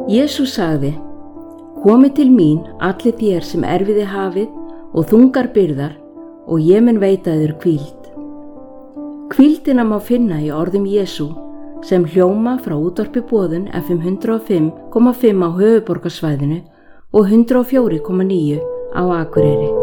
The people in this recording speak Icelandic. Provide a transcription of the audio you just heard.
Jesús sagði: Komið til mín allir þér sem erfiði hafið og þungar byrðar, og ég mun veita yður hvíld. Hvíldina má finna í orðum Jesú sem hljóma frá útvarpi Boðun FM 105,5 á höfuðborgarsvæðinu og 104,9 á Akureyri.